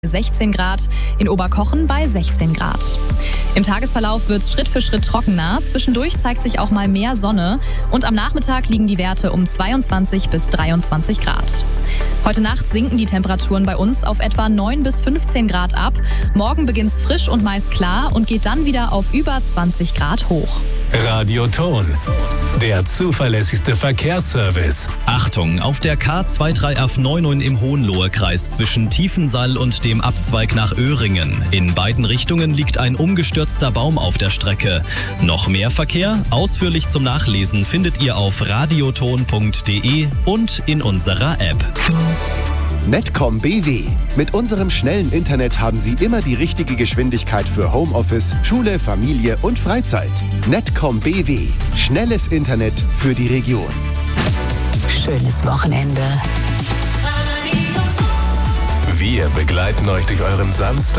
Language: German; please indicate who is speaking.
Speaker 1: 16 Grad, in Oberkochen bei 16 Grad. Im Tagesverlauf wird es Schritt für Schritt trockener, zwischendurch zeigt sich auch mal mehr Sonne und am Nachmittag liegen die Werte um 22 bis 23 Grad. Heute Nacht sinken die Temperaturen bei uns auf etwa 9 bis 15 Grad ab. Morgen beginnt es frisch und meist klar und geht dann wieder auf über 20 Grad hoch.
Speaker 2: Radioton, der zuverlässigste Verkehrsservice.
Speaker 3: Achtung, auf der K23F99 im Hohenlohe-Kreis zwischen Tiefensall und dem Abzweig nach Öhringen. In beiden Richtungen liegt ein umgestürzter Baum auf der Strecke. Noch mehr Verkehr? Ausführlich zum Nachlesen findet ihr auf radioton.de und in unserer App.
Speaker 4: Netcom BW. Mit unserem schnellen Internet haben Sie immer die richtige Geschwindigkeit für Homeoffice, Schule, Familie und Freizeit. Netcom BW. Schnelles Internet für die Region.
Speaker 5: Schönes Wochenende.
Speaker 2: Wir begleiten euch durch euren Samstag.